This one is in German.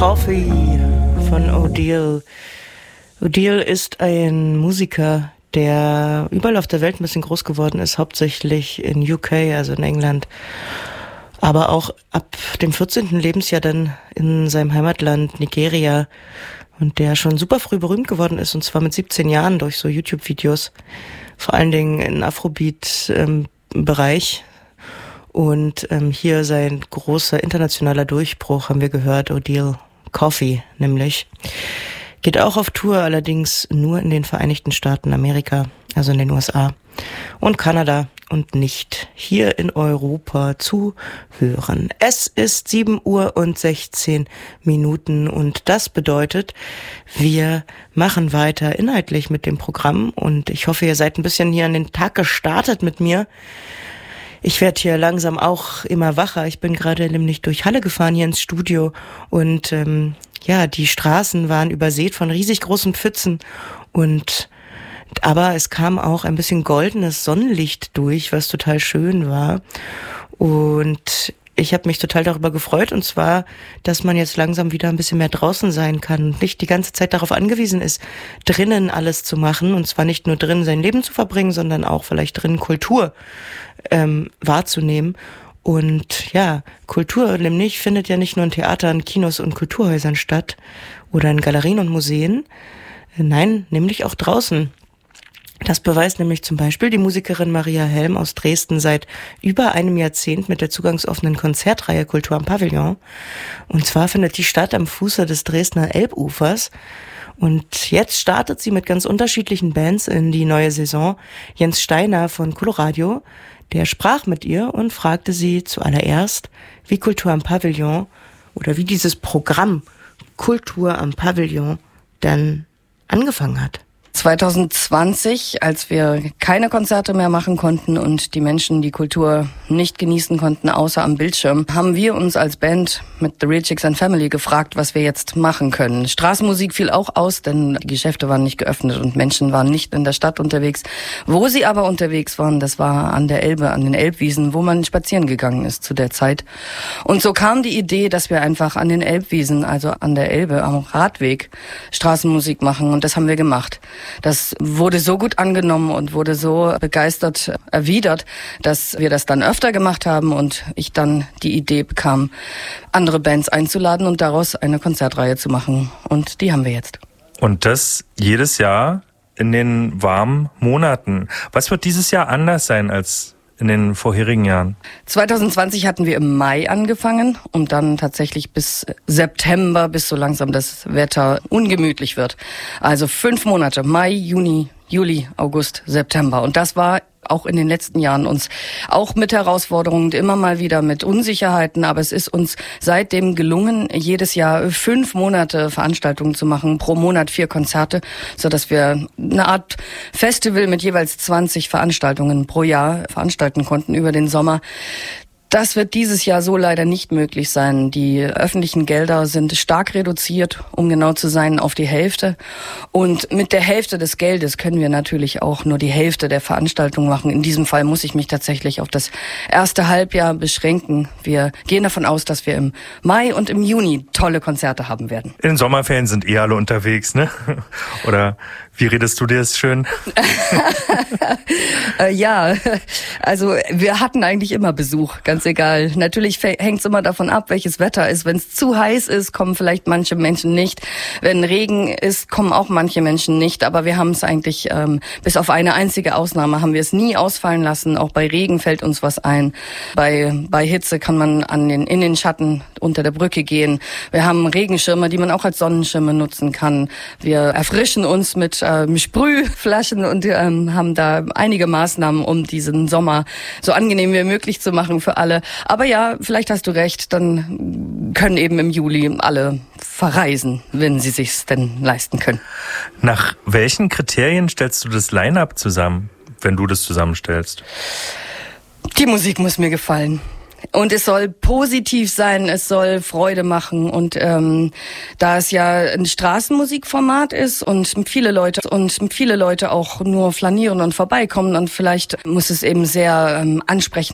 Coffee von Odile. Odile ist ein Musiker, der überall auf der Welt ein bisschen groß geworden ist, hauptsächlich in UK, also in England, aber auch ab dem 14. Lebensjahr dann in seinem Heimatland Nigeria, und der schon super früh berühmt geworden ist, und zwar mit 17 Jahren durch so YouTube-Videos, vor allen Dingen in Afrobeat-Bereich. Und hier sein großer internationaler Durchbruch, haben wir gehört, Odile Coffee nämlich. Geht auch auf Tour, allerdings nur in den Vereinigten Staaten Amerika, also in den USA und Kanada, und nicht hier in Europa zu hören. Es ist 7:16 und das bedeutet, wir machen weiter inhaltlich mit dem Programm, und ich hoffe, ihr seid ein bisschen hier an den Tag gestartet mit mir. Ich werde hier langsam auch immer wacher. Ich bin gerade nämlich durch Halle gefahren hier ins Studio, und die Straßen waren übersät von riesig großen Pfützen, aber es kam auch ein bisschen goldenes Sonnenlicht durch, was total schön war, und ich habe mich total darüber gefreut, und zwar, dass man jetzt langsam wieder ein bisschen mehr draußen sein kann und nicht die ganze Zeit darauf angewiesen ist, drinnen alles zu machen, und zwar nicht nur drinnen sein Leben zu verbringen, sondern auch vielleicht drinnen Kultur wahrzunehmen. Und ja, Kultur nämlich findet ja nicht nur in Theatern, Kinos und Kulturhäusern statt oder in Galerien und Museen, nein, nämlich auch draußen. Das beweist nämlich zum Beispiel die Musikerin Maria Helm aus Dresden seit über einem Jahrzehnt mit der zugangsoffenen Konzertreihe Kultur am Pavillon. Und zwar findet die statt am Fuße des Dresdner Elbufers. Und jetzt startet sie mit ganz unterschiedlichen Bands in die neue Saison. Jens Steiner von Coloradio, der sprach mit ihr und fragte sie zuallererst, wie Kultur am Pavillon oder wie dieses Programm Kultur am Pavillon dann angefangen hat. 2020, als wir keine Konzerte mehr machen konnten und die Menschen die Kultur nicht genießen konnten, außer am Bildschirm, haben wir uns als Band mit The Real Chicks and Family gefragt, was wir jetzt machen können. Straßenmusik fiel auch aus, denn die Geschäfte waren nicht geöffnet und Menschen waren nicht in der Stadt unterwegs. Wo sie aber unterwegs waren, das war an der Elbe, an den Elbwiesen, wo man spazieren gegangen ist zu der Zeit. Und so kam die Idee, dass wir einfach an den Elbwiesen, also an der Elbe, am Radweg, Straßenmusik machen, und das haben wir gemacht. Das wurde so gut angenommen und wurde so begeistert erwidert, dass wir das dann öfter gemacht haben und ich dann die Idee bekam, andere Bands einzuladen und daraus eine Konzertreihe zu machen. Und die haben wir jetzt. Und das jedes Jahr in den warmen Monaten. Was wird dieses Jahr anders sein als in den vorherigen Jahren? 2020 hatten wir im Mai angefangen und dann tatsächlich bis September, bis so langsam das Wetter ungemütlich wird. Also 5 Monate, Mai, Juni, Juli, August, September. Und das war auch in den letzten Jahren uns auch mit Herausforderungen, immer mal wieder mit Unsicherheiten, aber es ist uns seitdem gelungen, jedes Jahr 5 Monate Veranstaltungen zu machen, pro Monat 4 Konzerte, so dass wir eine Art Festival mit jeweils 20 Veranstaltungen pro Jahr veranstalten konnten über den Sommer. Das wird dieses Jahr so leider nicht möglich sein. Die öffentlichen Gelder sind stark reduziert, um genau zu sein, auf die Hälfte. Und mit der Hälfte des Geldes können wir natürlich auch nur die Hälfte der Veranstaltung machen. In diesem Fall muss ich mich tatsächlich auf das erste Halbjahr beschränken. Wir gehen davon aus, dass wir im Mai und im Juni tolle Konzerte haben werden. In den Sommerferien sind alle unterwegs, ne? Oder wie redest du dir das schön? Ja, also wir hatten eigentlich immer Besuch, ganz egal. Natürlich hängt es immer davon ab, welches Wetter ist. Wenn es zu heiß ist, kommen vielleicht manche Menschen nicht. Wenn Regen ist, kommen auch manche Menschen nicht. Aber wir haben es eigentlich, bis auf eine einzige Ausnahme, haben wir es nie ausfallen lassen. Auch bei Regen fällt uns was ein. Bei Hitze kann man in den Schatten unter der Brücke gehen. Wir haben Regenschirme, die man auch als Sonnenschirme nutzen kann. Wir erfrischen uns mit Sprühflaschen und haben da einige Maßnahmen, um diesen Sommer so angenehm wie möglich zu machen für alle. Aber ja, vielleicht hast du recht, dann können eben im Juli alle verreisen, wenn sie sich's denn leisten können. Nach welchen Kriterien stellst du das Line-Up zusammen, wenn du das zusammenstellst? Die Musik muss mir gefallen. Und es soll positiv sein, es soll Freude machen. Und da es ja ein Straßenmusikformat ist und viele Leute auch nur flanieren und vorbeikommen, und vielleicht muss es eben sehr ansprechend